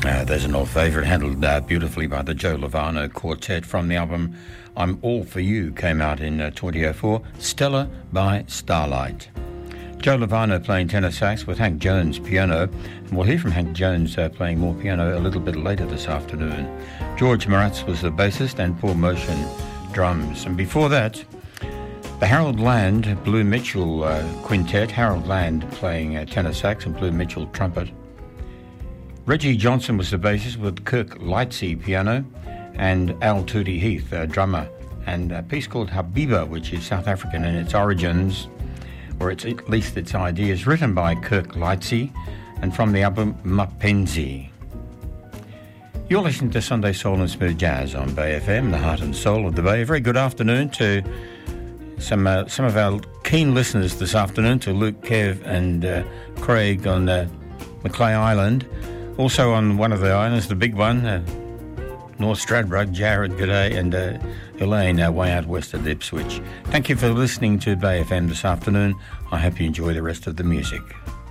There's an old favourite handled beautifully by the Joe Lovano Quartet from the album I'm All For You, came out in 2004, Stella by Starlight. Joe Lovano playing tenor sax with Hank Jones piano, and we'll hear from Hank Jones playing more piano a little bit later this afternoon. George Maratz was the bassist and Paul Motion drums. And before that, the Harold Land Blue Mitchell Quintet, Harold Land playing tenor sax and Blue Mitchell trumpet. Reggie Johnson was the bassist with Kirk Lightsey piano and Al Tootie Heath, drummer, and a piece called Habiba, which is South African in its origins, or it's at least its ideas, written by Kirk Lightsey and from the album Mapenzi. You're listening to Sunday Soul and Smooth Jazz on Bay FM, the heart and soul of the Bay. A very good afternoon to some of our keen listeners this afternoon, to Luke, Kev and Craig on Macleay Island. Also on one of the islands, the big one, North Stradbroke, Jared, g'day, and Elaine, way out west of Ipswich. Thank you for listening to Bay FM this afternoon. I hope you enjoy the rest of the music.